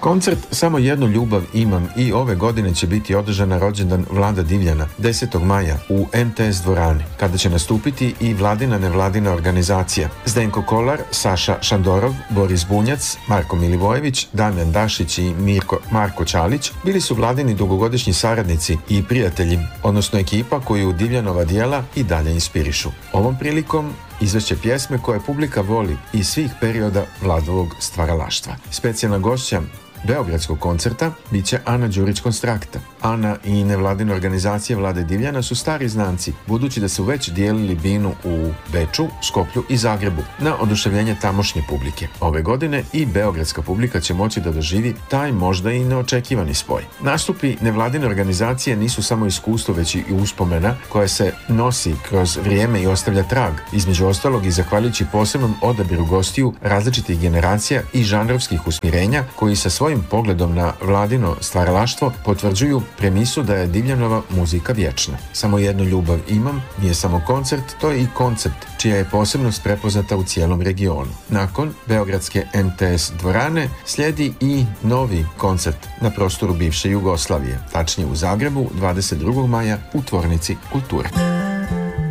Koncert Samo jednu ljubav imam i ove godine će biti održan na rođendan Vlada Divljana 10. maja u MTS dvorani, kada će nastupiti i Vladina nevladina organizacija. Zdenko Kolar, Saša Šandorov, Boris Bunjac, Marko Milivojević, Damjan Dašić i Marko Čalić bili su Vladini dugogodišnji saradnici i prijatelji, odnosno ekipa koju Divljanova djela i dalje inspirišu. Ovom prilikom izvešće pjesme koje publika voli iz svih perioda Vladovog stvaralaštva. Specijalna gošća beogradskog koncerta bit će Ana Đurić-Konstrakta. Ana i nevladine organizacije Vlade Divljana su stari znanci, budući da su već dijelili binu u Beču, Skoplju i Zagrebu na oduševljenje tamošnje publike. Ove godine i beogradska publika će moći da doživi taj možda i neočekivani spoj. Nastupi nevladine organizacije nisu samo iskustvo, već i uspomena koja se nosi kroz vrijeme i ostavlja trag, između ostalog i zahvaljujući posebnom odabiru gostiju različitih generacija i žanrovskih usmjerenja koji sa svojim pogledom na vladino stvaralaštvo potvrđuju premisu da je Divljanova muzika vječna. Samo jednu ljubav imam nije samo koncert, to je i koncept čija je posebnost prepoznata u cijelom regionu. Nakon beogradske MTS dvorane slijedi i novi koncert na prostoru bivše Jugoslavije, tačnije u Zagrebu 22. maja u Tvornici kulture.